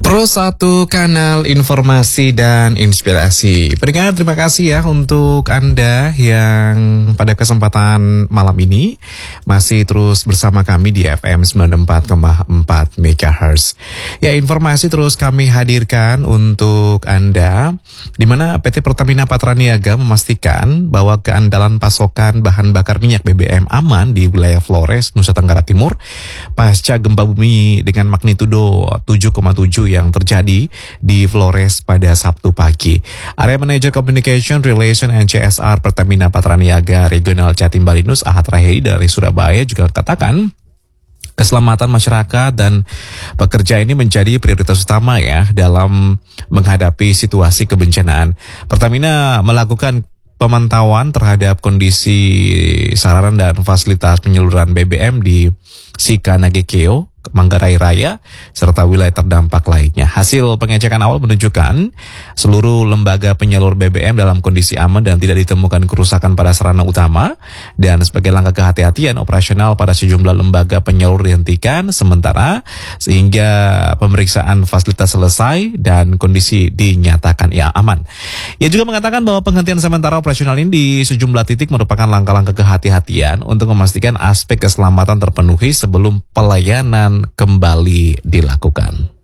Pro Satu Kanal Informasi dan Inspirasi. Pendengar, terima kasih ya untuk Anda yang pada kesempatan malam ini masih terus bersama kami di FM 94,4 MHz. Ya, informasi terus kami hadirkan untuk Anda, di mana PT Pertamina Patraniaga memastikan bahwa keandalan pasokan bahan bakar minyak BBM aman di wilayah Flores, Nusa Tenggara Timur, pasca gempa bumi dengan magnitudo 7,7 yang terjadi di Flores pada Sabtu pagi. Area Manager Communication Relation and CSR Pertamina Patraniaga Regional Jatim Balinus Ahad Rahedi dari Surabaya juga katakan keselamatan masyarakat dan pekerja ini menjadi prioritas utama ya dalam menghadapi situasi kebencanaan. Pertamina melakukan pemantauan terhadap kondisi sarana dan fasilitas penyaluran BBM di Sika Nagekeo, Manggarai Raya, serta wilayah terdampak lainnya. Hasil pengecekan awal menunjukkan seluruh lembaga penyalur BBM dalam kondisi aman dan tidak ditemukan kerusakan pada sarana utama. Dan sebagai langkah kehati-hatian, operasional pada sejumlah lembaga penyalur dihentikan sementara sehingga pemeriksaan fasilitas selesai dan kondisi dinyatakan ya aman. Ia juga mengatakan bahwa penghentian sementara operasional ini di sejumlah titik merupakan langkah-langkah kehati-hatian untuk memastikan aspek keselamatan terpenuhi sebelum pelayanan kembali dilakukan.